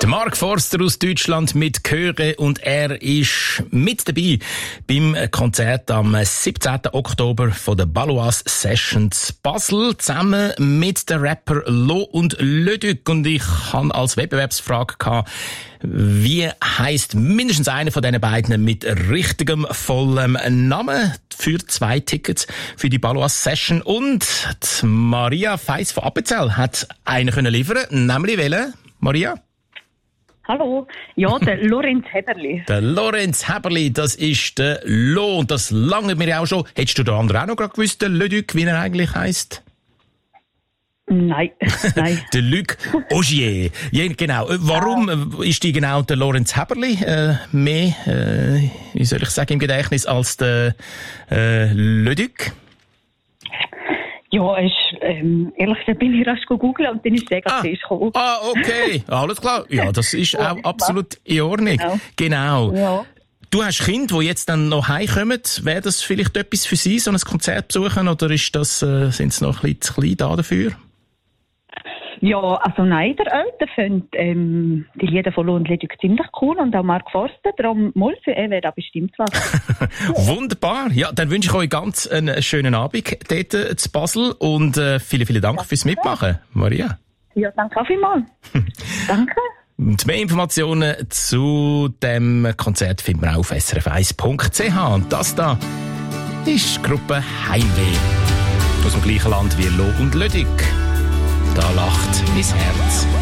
Mark Forster aus Deutschland mit Chöre und er ist mit dabei beim Konzert am 17. Oktober von der Baloise Sessions Basel zusammen mit den Rapper Lo und Leduc. Und ich habe als Wettbewerbsfrage gehabt, wie heisst mindestens einer von diesen beiden mit richtigem vollem Namen für 2 Tickets für die Baloise Session. Und die Maria Feiss von Appenzell hat einen können liefern, nämlich welchen? Maria? Hallo, ja, der Lorenz Heberli. Der Lorenz Heberli, das ist der Lo, und das lange mir auch schon. Hättest du den anderen auch noch gerade gewusst, der Leduc, wie er eigentlich heisst? Nein. Der Luc Augier. Ja, genau. Warum ist die genau der Lorenz Heberli mehr, wie soll ich sagen, im Gedächtnis als der Leduc? Ja, ehrlich gesagt bin ich rasch googeln und dann ist der gerade gekommen. Okay. Alles klar. Ja, das ist auch absolut in Ordnung. Genau. Ja. Du hast Kinder, die jetzt dann noch heimkommen. Wäre das vielleicht etwas für sie, so ein Konzert besuchen, oder ist das, sind sie noch ein bisschen zu klein da dafür? Ja, also nein, der Eltern finden die Lieder von Lo und Leduc ziemlich cool und auch Mark Forster, darum mal für ihn wäre da bestimmt was. Wunderbar. Ja, dann wünsche ich euch ganz einen schönen Abend dort zu Basel und vielen Dank fürs Mitmachen, Maria. Ja, danke auch vielmals. Danke. Und mehr Informationen zu dem Konzert finden wir auf srf1.ch. Und das da ist die Gruppe Highway aus dem gleichen Land wie Lo und Leduc. Da lacht mein Herz.